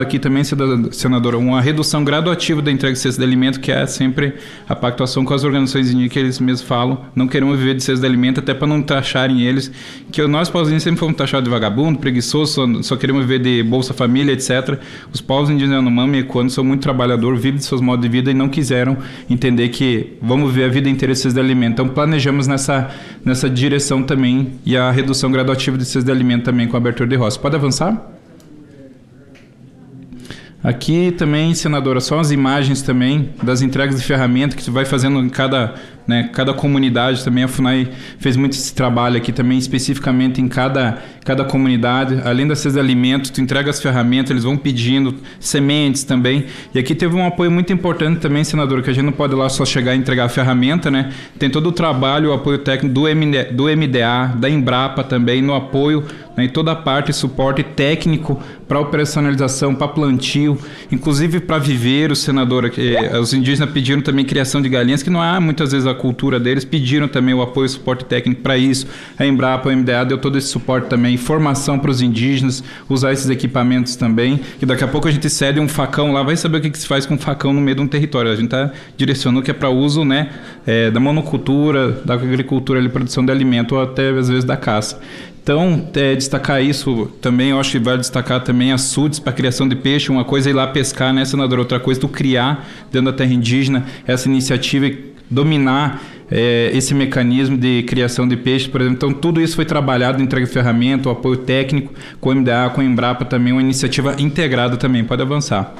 aqui também, senadora, uma redução graduativa da entrega de cesta de alimento, que é sempre a pactuação com as organizações indígenas, que eles mesmos falam, não queremos viver de cesta de alimento, até para não taxarem eles, que nós povos indígenas sempre fomos taxados de vagabundo, preguiçoso, só queremos viver de Bolsa Família, etc. Os povos indígenas Yanomami e Quando são muito trabalhadores, vivem de seus modos de vida e não quiseram entender que vamos viver a vida inteira de cesta de alimento. Então planejamos nessa direção também, e a redução graduativa de cesta de alimento também com a abertura de roça. Pode avançar? Aqui também, senadora, só as imagens também das entregas de ferramenta que tu vai fazendo em cada comunidade também. A FUNAI fez muito esse trabalho aqui também, especificamente em cada comunidade. Além das cestas de alimentos, tu entrega as ferramentas, eles vão pedindo sementes também. E aqui teve um apoio muito importante também, senadora, que a gente não pode lá só chegar e entregar a ferramenta, né? Tem todo o trabalho, o apoio técnico do MDA, da Embrapa também, no apoio, né, em toda a parte, suporte técnico para operacionalização, para plantio, inclusive para viveiro, senadora, que os indígenas pediram também criação de galinhas, que não há muitas vezes a cultura deles, pediram também o apoio e suporte técnico para isso. A Embrapa, o MDA deu todo esse suporte também, formação para os indígenas, usar esses equipamentos também, que daqui a pouco a gente cede um facão lá, vai saber o que se faz com um facão no meio de um território. A gente está direcionando que é para uso, né, da monocultura, da agricultura, ali, produção de alimento, ou até às vezes da caça. Então, destacar isso também, eu acho que vale destacar também as SUDs para criação de peixe. Uma coisa é ir lá pescar, né, senadora? Outra coisa é tu criar dentro da terra indígena essa iniciativa e dominar esse mecanismo de criação de peixe, por exemplo. Então, tudo isso foi trabalhado, entrega de ferramenta, o apoio técnico com o MDA, com a Embrapa também, uma iniciativa integrada também. Pode avançar.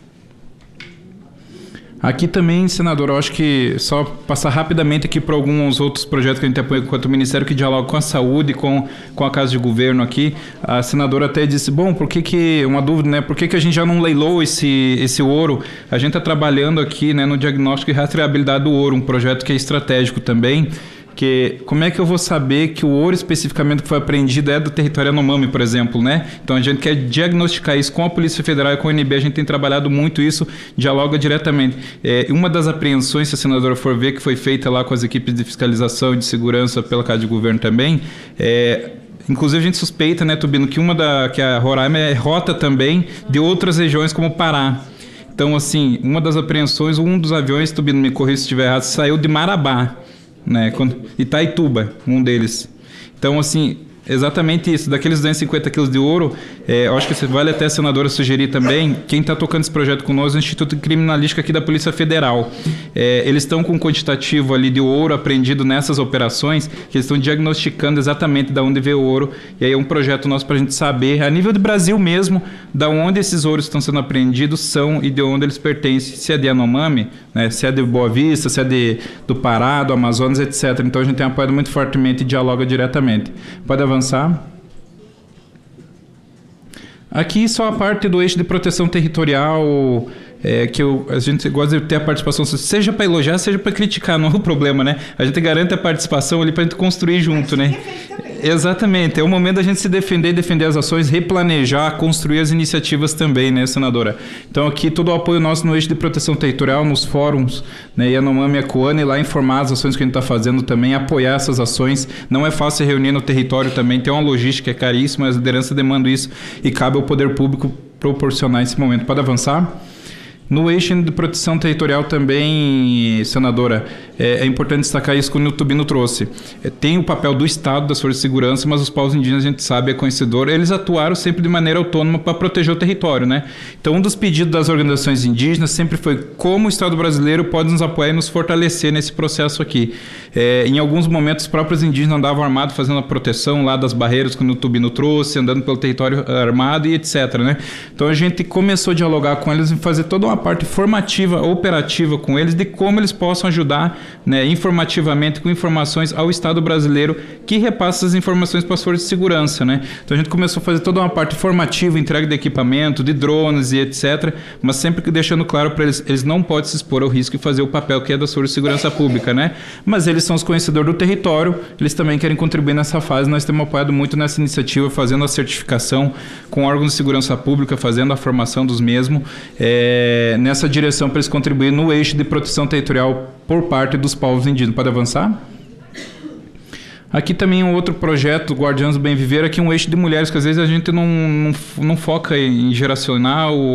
Aqui também, senador, eu acho que só passar rapidamente aqui para alguns outros projetos que a gente apoia enquanto Ministério, que dialogam com a saúde, com a Casa de Governo aqui. A senadora até disse, bom, uma dúvida, né? Por que a gente já não leilou esse ouro? A gente está trabalhando aqui, né, no diagnóstico e rastreabilidade do ouro, um projeto que é estratégico também. Que, como é que eu vou saber que o ouro especificamente que foi apreendido é do território Yanomami, por exemplo, né? Então a gente quer diagnosticar isso com a Polícia Federal e com a UNB, a gente tem trabalhado muito isso, dialoga diretamente. Uma das apreensões, se a senadora for ver, que foi feita lá com as equipes de fiscalização e de segurança pela Casa de Governo também, inclusive a gente suspeita, né, Tubino, que a Roraima é rota também de outras regiões como o Pará. Então, assim, uma das apreensões, um dos aviões, Tubino, me corrija se estiver errado, saiu de Marabá, né, Itaituba, um deles. Então, assim, exatamente isso, daqueles 250 quilos de ouro, eu acho que vale até a senadora sugerir também, quem está tocando esse projeto conosco é o Instituto de Criminalística aqui da Polícia Federal. Eles estão com um quantitativo ali de ouro apreendido nessas operações, que eles estão diagnosticando exatamente de onde veio o ouro, e aí é um projeto nosso para a gente saber, a nível do Brasil mesmo, da onde esses ouros estão sendo apreendidos são e de onde eles pertencem, se é de Yanomami, né, se é de Boa Vista, se é do Pará, do Amazonas, etc. Então a gente tem apoiado muito fortemente e dialoga diretamente. Pode avançar. Aqui só a parte do eixo de proteção territorial, que a gente gosta de ter a participação, seja para elogiar, seja para criticar, não é o problema, né? A gente garante a participação ali para a gente construir junto, né? Exatamente, é o momento da gente se defender as ações, replanejar, construir as iniciativas também, né, senadora? Então aqui todo o apoio nosso no eixo de proteção territorial, nos fóruns, né, Yanomami e Akuane, lá informar as ações que a gente está fazendo também, apoiar essas ações. Não é fácil reunir no território também, tem uma logística, é caríssima, a liderança demanda isso e cabe ao poder público proporcionar esse momento. Pode avançar? No eixo de proteção territorial também, senadora, é importante destacar isso que o Tubino trouxe. Tem o papel do Estado, das forças de segurança, mas os povos indígenas, a gente sabe, é conhecedor, eles atuaram sempre de maneira autônoma para proteger o território, né? Então, um dos pedidos das organizações indígenas sempre foi como o Estado brasileiro pode nos apoiar e nos fortalecer nesse processo aqui. Em alguns momentos, os próprios indígenas andavam armados fazendo a proteção lá das barreiras que o Tubino trouxe, andando pelo território armado e etc, né? Então, a gente começou a dialogar com eles e fazer toda uma parte formativa, operativa com eles, de como eles possam ajudar, né, informativamente, com informações ao Estado brasileiro, que repassa essas informações para as forças de segurança, né? Então a gente começou a fazer toda uma parte formativa, entrega de equipamento, de drones e etc, mas sempre que deixando claro para eles não podem se expor ao risco e fazer o papel que é da força de segurança pública, né? Mas eles são os conhecedores do território, eles também querem contribuir nessa fase. Nós temos apoiado muito nessa iniciativa, fazendo a certificação com órgãos de segurança pública, fazendo a formação dos mesmos, nessa direção para eles contribuírem no eixo de proteção territorial por parte dos povos indígenas. Pode avançar? Aqui também um outro projeto, Guardiãs do Bem Viver, aqui um eixo de mulheres, que às vezes a gente não foca em geracional